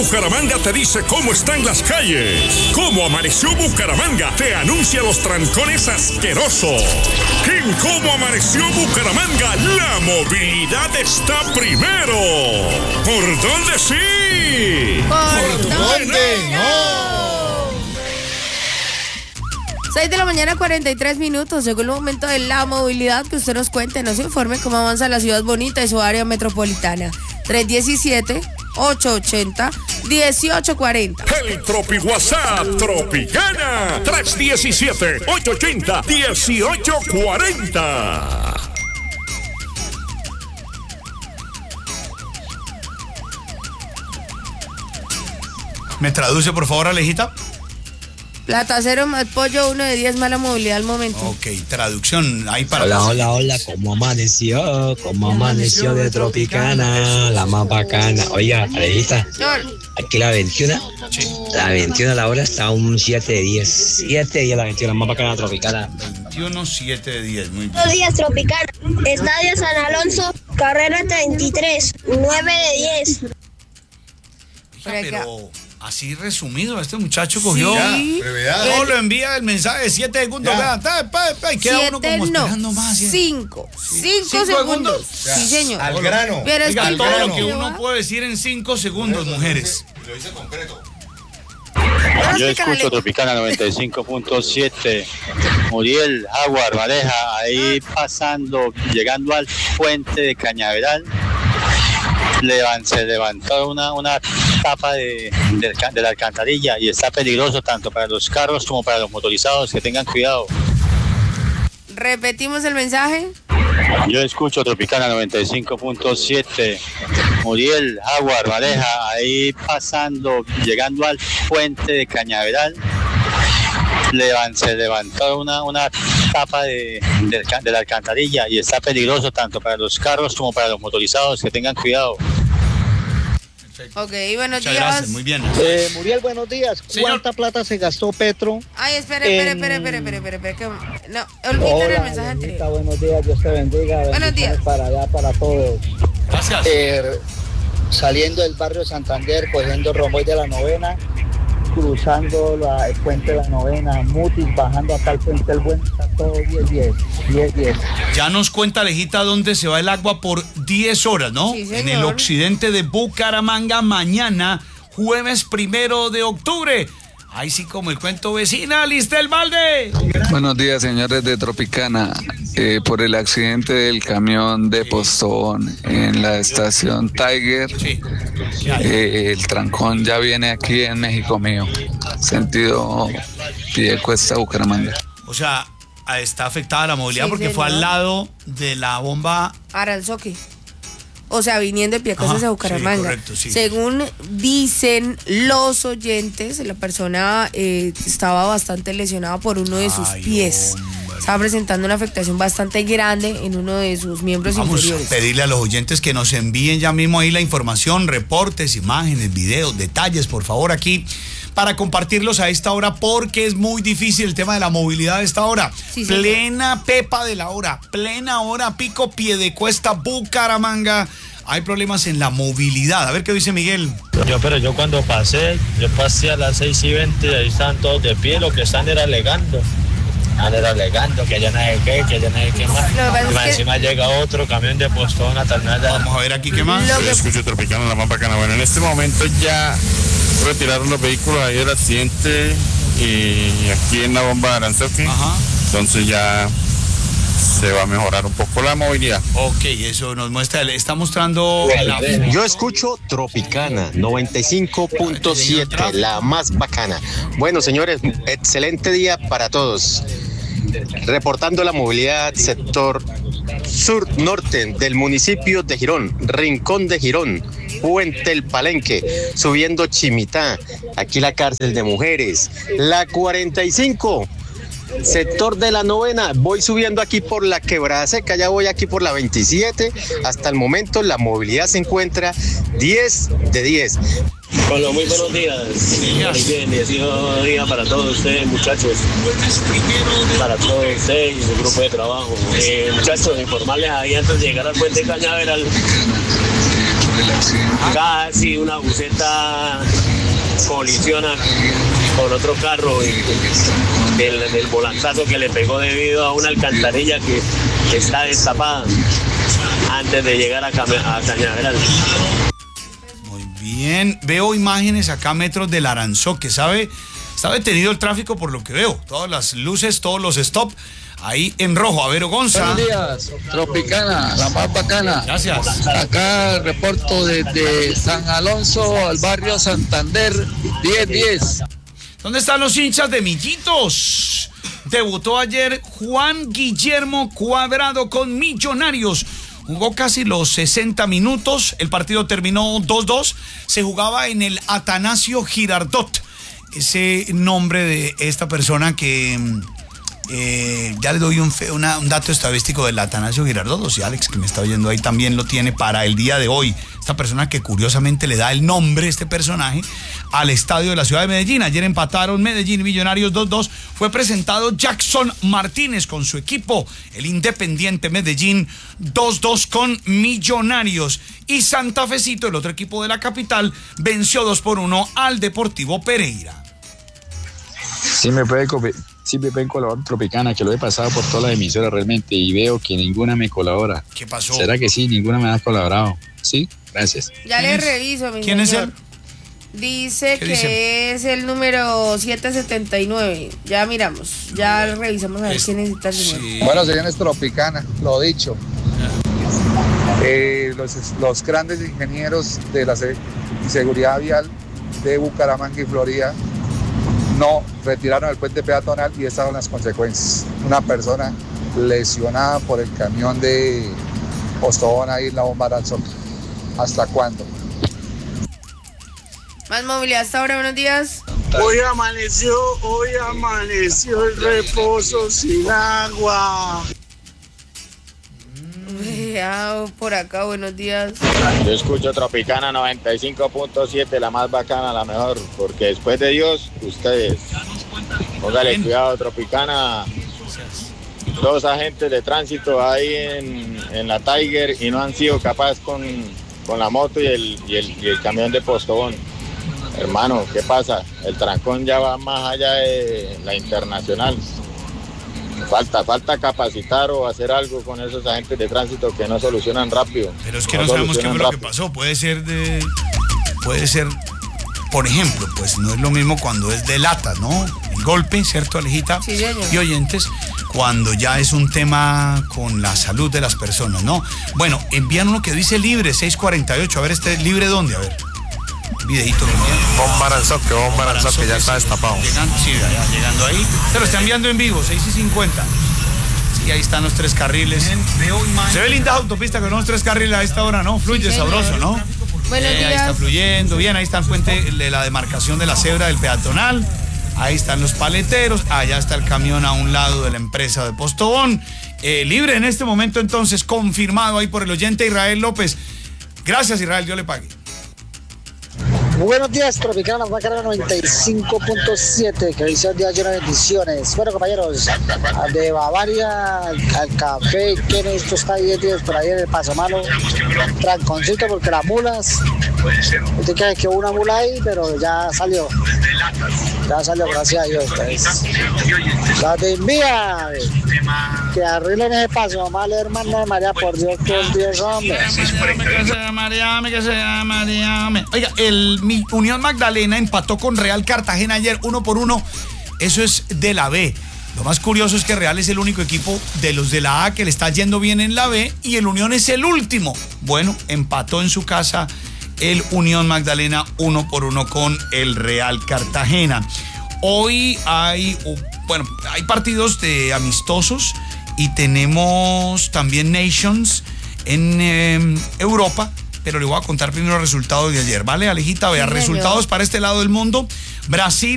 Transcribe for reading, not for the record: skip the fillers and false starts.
Bucaramanga te dice cómo están las calles. Cómo amaneció Bucaramanga te anuncia los trancones asquerosos. En Cómo amaneció Bucaramanga, la movilidad está primero. ¿Por dónde sí? ¿Por dónde no? 6 de la mañana, 43 minutos. Llegó el momento de la movilidad, que usted nos cuente, nos informe cómo avanza la ciudad bonita y su área metropolitana. 317-880-1840. El Tropi WhatsApp Tropicana 317-880-1840. ¿Me traduce, por favor, Alejita? Plata cero más pollo, 1 de 10, mala movilidad al momento. Ok, traducción ahí para... Hola, ¿cómo amaneció? ¿Cómo amaneció de Tropicana? La más bacana. Oiga, Alejita, aquí la 21, la 21 la hora está un 7 de 10. 7 de 10 la 21, la más bacana Tropicana. 21, 7 de 10, muy bien. Buenos días, Tropicana. Es Nadia San Alonso, carrera 33, 9 de 10. Pero así resumido, este muchacho cogió. Sí. Todo lo envía el mensaje de 7 segundos. Vean, queda uno como esperando más. 5 segundos. Sí, señor. Al grano. Pero es que todo lo que uno puede decir en 5 segundos, mujeres. Lo dice concreto. Yo escucho Tropicana 95.7. Muriel, Jaguar, Mareja, ahí pasando, llegando al puente de Cañaveral. Se levantó una tapa de la alcantarilla y está peligroso tanto para los carros como para los motorizados, que tengan cuidado. Repetimos el mensaje. Yo escucho Tropicana 95.7. Muriel, Jaguar, Mareja, ahí pasando, llegando al puente de Cañaveral. Se levantó una tapa de la alcantarilla y está peligroso tanto para los carros como para los motorizados, que tengan cuidado. Ok, buenos Muchas días. gracias, muy bien. Muriel, buenos días. ¿Cuánta plata se gastó Petro? Ay, espere. No, olvídate el mensaje anterior. Buenos días, Dios te bendiga. Buenos días. Para allá, para todos. Gracias. Saliendo del barrio Santander, cogiendo Romboy de la Novena, cruzando el puente de la Novena, Mutis, bajando acá el puente del Buen, está todo 10. Ya nos cuenta, Alejita, dónde se va el agua por 10 horas, ¿no? Sí, señor. En el occidente de Bucaramanga, mañana, jueves 1 de octubre. Ahí sí, como el cuento vecina, Listel Valde. Buenos días, señores de Tropicana. Por el accidente del camión de Postobón en la estación Tiger, el trancón ya viene aquí en México mío, sentido Piedecuesta, Bucaramanga. O sea, está afectada la movilidad, Sí, porque señor. fue al lado de la bomba. Aranzoque. O sea, viniendo de Piedecuesta hacia Bucaramanga. Sí, correcto, sí. Según dicen los oyentes, la persona estaba bastante lesionada por uno de sus pies. Estaba presentando una afectación bastante grande en uno de sus miembros inferiores. Vamos a pedirle a los oyentes que nos envíen ya mismo ahí la información, reportes, imágenes, videos, detalles, por favor, aquí, para compartirlos a esta hora, porque es muy difícil el tema de la movilidad a esta hora. Sí, plena pepa de la hora, plena hora pico, Piedecuesta, Bucaramanga. Hay problemas en la movilidad. A ver qué dice Miguel. Yo cuando pasé a las 6:20, ahí estaban todos de pie, lo que están era alegando. Que ya nadie qué más. Y más encima llega otro camión de Postobón a Tarnada. Vamos a ver aquí qué más. Yo escucho Tropicana, la más bacana. Bueno, en este momento ya retiraron los vehículos ahí del accidente y aquí en la bomba de Aranzoque. Entonces ya se va a mejorar un poco la movilidad. Ok, eso nos muestra, está mostrando Yo escucho Tropicana 95.7, la más bacana. Bueno, señores, excelente día para todos. Reportando la movilidad sector sur-norte del municipio de Girón, Rincón de Girón, Puente El Palenque, subiendo Chimitá, aquí la cárcel de mujeres, la 45. Sector de la Novena, voy subiendo aquí por la Quebrada Seca, ya voy aquí por la 27. Hasta el momento la movilidad se encuentra 10 de 10. Hola, muy buenos días. Muy bien, bendecido día para todos ustedes, muchachos. Para todos ustedes y su grupo de trabajo. Muchachos, informarles ahí antes de llegar al puente de Cañaveral el accidente. Casi una buseta colisiona con otro carro del volantazo que le pegó debido a una alcantarilla que está destapada antes de llegar a Cañaveral. Muy bien, veo imágenes acá a metros del Aranzó, que está detenido el tráfico por lo que veo. Todas las luces, todos los stop ahí en rojo. A ver, Gonza. Buenos días, Tropicana, la más bacana. Gracias. Acá reporto desde San Alonso al barrio Santander, 10-10. ¿Dónde están los hinchas de Millitos? Debutó ayer Juan Guillermo Cuadrado con Millonarios. Jugó casi los 60 minutos. El partido terminó 2-2. Se jugaba en el Atanasio Girardot. Ese nombre de esta persona que ya le doy un dato estadístico del Atanasio Girardot. O sea, Alex, que me está oyendo ahí, también lo tiene para el día de hoy. Esta persona que curiosamente le da el nombre, este personaje, al estadio de la ciudad de Medellín. Ayer empataron Medellín y Millonarios 2-2. Fue presentado Jackson Martínez con su equipo, el Independiente Medellín, 2-2 con Millonarios. Y Santa Fecito, el otro equipo de la capital, venció 2-1 al Deportivo Pereira. Sí me pueden colaborar Tropicana, que lo he pasado por todas las emisoras realmente y veo que ninguna me colabora. ¿Qué pasó? ¿Será que sí? Ninguna me ha colaborado. ¿Sí? Gracias. Ya le reviso, mi ¿Quién señor. es él? Dice que dice? es el número 779. Ya miramos, ya revisamos a ver quién necesita el señor. Sí. Bueno, señores Tropicana, lo dicho. Los grandes ingenieros de la seguridad vial de Bucaramanga y Florida no retiraron el puente peatonal y estas son las consecuencias. Una persona lesionada por el camión de Postobón ahí en la bomba Aranzó. ¿Hasta cuándo? Más movilidad hasta ahora, buenos días. Hoy amaneció el reposo sin agua. Por acá, buenos días. Yo escucho Tropicana 95.7, la más bacana, la mejor, porque después de Dios, ustedes. Póngale cuidado, Tropicana. 2 agentes de tránsito ahí en la Tiger y no han sido capaces con la moto y el camión de Postobón. Hermano, ¿qué pasa? El trancón ya va más allá de la internacional. Falta capacitar o hacer algo con esos agentes de tránsito que no solucionan rápido. Pero es que no sabemos qué fue lo que pasó. Puede ser, por ejemplo, pues no es lo mismo cuando es de lata, ¿no? El golpe, ¿cierto, Alejita? Sí, señor. Y oyentes, cuando ya es un tema con la salud de las personas, ¿no? Bueno, envían uno que dice libre, 648. A ver, ¿libre dónde? A ver. Videito que envían. Bomba Aranzó, que ya está destapado. Llegando ahí. Se lo está enviando en vivo, 6:50. Sí, ahí están los 3 carriles. Se ve linda autopista con los 3 carriles a esta hora, ¿no? Fluye, sí, sabroso, ¿no? Buenos días. Ahí está fluyendo, bien, ahí está el puente de la demarcación de la cebra del peatonal. Ahí están los paleteros, allá está el camión a un lado de la empresa de Postobón. Libre en este momento, entonces, confirmado ahí por el oyente Israel López. Gracias, Israel, Dios le pague. Muy buenos días, Tropicana, la carga 95.7, que dice el día lleno de bendiciones. Bueno, compañeros, de Bavaria al café, ¿quién esto está 10 por ahí en el Paso Malo? Tranconcito, porque las mulas, usted cree que hubo una mula ahí, pero ya salió, gracias a Dios. Entonces, la te envía, que arreglen ese paso, mamá, hermano de María, por Dios, que es Dios, hombre. Que sea Mariame. Oiga, el Unión Magdalena empató con Real Cartagena ayer 1-1. Eso es de la B. Lo más curioso es que Real es el único equipo de los de la A que le está yendo bien en la B y el Unión es el último. Bueno, empató en su casa el Unión Magdalena 1-1 con el Real Cartagena. Hoy hay partidos de amistosos y tenemos también Nations en Europa. Pero le voy a contar primero los resultados de ayer, ¿vale, Alejita? Vea, resultados para este lado del mundo. Brasil